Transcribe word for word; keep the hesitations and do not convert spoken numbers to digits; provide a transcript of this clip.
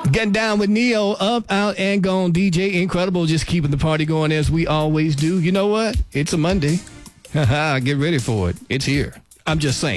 Getting down with Neo, up, out, and gone. D J Incredible, just keeping the party going as we always do. You know what? It's a Monday. Get ready for it. It's here. I'm just saying.